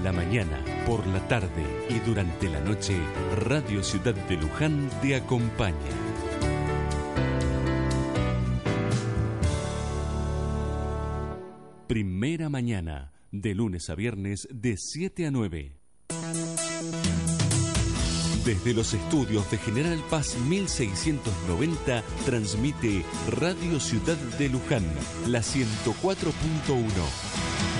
la mañana, por la tarde y durante la noche, Radio Ciudad de Luján te acompaña. Primera mañana, de lunes a viernes, de 7 a 9. Desde los estudios de General Paz 1690, transmite Radio Ciudad de Luján, la 104.1.